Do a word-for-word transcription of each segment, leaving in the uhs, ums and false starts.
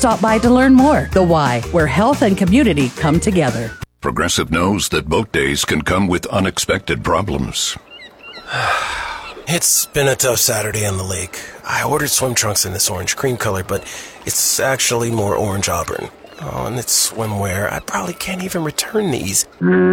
stop by to learn more. The Y, where health and community come together. Progressive knows that boat days can come with unexpected problems. It's been a tough Saturday on the lake. I ordered swim trunks in this orange cream color, but it's actually more orange auburn. Oh, and it's swimwear. I probably can't even return these.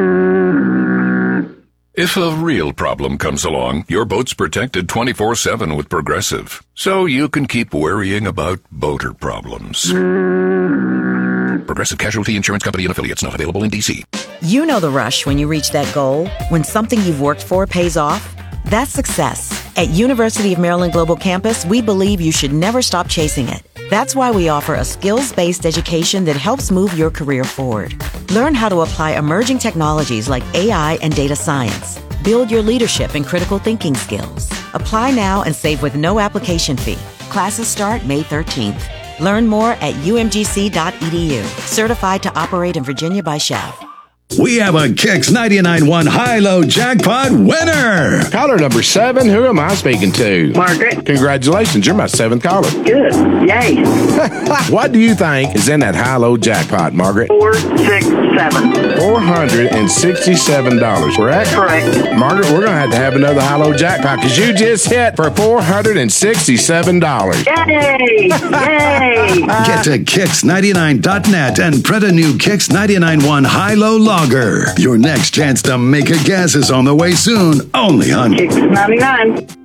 If a real problem comes along, your boat's protected twenty-four seven with Progressive, so you can keep worrying about boater problems. Progressive Casualty Insurance Company and Affiliates, not available in D C. You know the rush when you reach that goal, when something you've worked for pays off. That's success. At University of Maryland Global Campus, we believe you should never stop chasing it. That's why we offer a skills-based education that helps move your career forward. Learn how to apply emerging technologies like A I and data science. Build your leadership and critical thinking skills. Apply now and save with no application fee. Classes start May thirteenth. Learn more at u m g c dot e d u. Certified to operate in Virginia by C H A V. We have a Kix ninety-nine point one high-low jackpot winner. Caller number seven, who am I speaking to? Margaret. Congratulations, you're my seventh caller. Good. Yay. What do you think is in that high-low jackpot, Margaret? Four, six, seven. four hundred sixty-seven dollars, correct? Correct. Margaret, we're going to have to have another high-low jackpot because you just hit for four hundred sixty-seven dollars. Yay. Yay. Get to Kix ninety-nine dot net and print a new Kix ninety-nine point one high-low logger. Your next chance to make a guess is on the way soon, only on Kix ninety-nine.